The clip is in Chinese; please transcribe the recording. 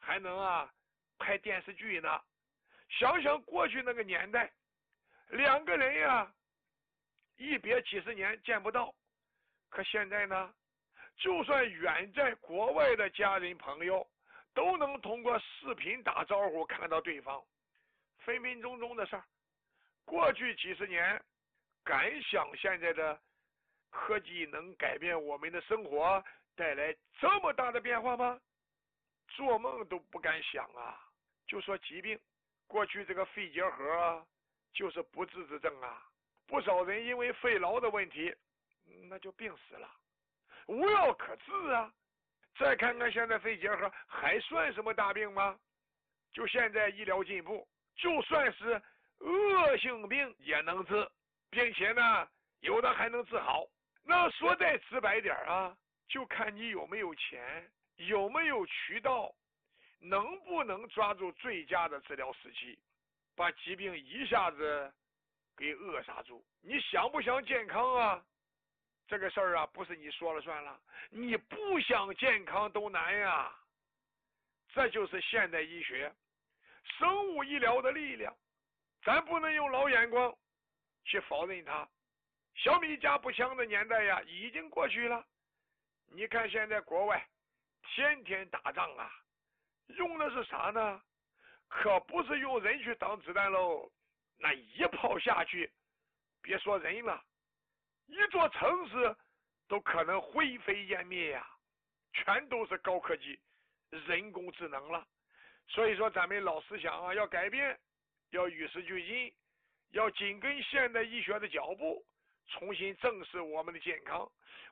还能拍电视剧呢。想想过去那个年代，两个人一别几十年见不到，可现在呢，就算远在国外的家人朋友，都能通过视频打招呼看到对方，分分钟钟的事儿。过去几十年，敢想现在的科技能改变我们的生活，带来这么大的变化吗？做梦都不敢想啊！就说疾病，过去这个肺结核就是不治之症啊，不少人因为肺痨的问题，那就病死了，无药可治啊。再看看现在肺结核还算什么大病吗？就现在医疗进步，就算是恶性病也能治，并且呢，有的还能治好。那说再直白点就看你有没有钱，有没有渠道，能不能抓住最佳的治疗时期，把疾病一下子给扼杀住。你想不想健康这个事儿不是你说了算了，你不想健康都难呀。这就是现代医学、生物医疗的力量，咱不能用老眼光去否认它。小米加步枪的年代已经过去了。你看现在国外天天打仗用的是啥呢？可不是用人去挡子弹喽，那一炮下去，别说人了，一座城市都可能灰飞烟灭全都是高科技人工智能了。所以说咱们老思想要改变，要与时俱进，要紧跟现代医学的脚步，重新正视我们的健康。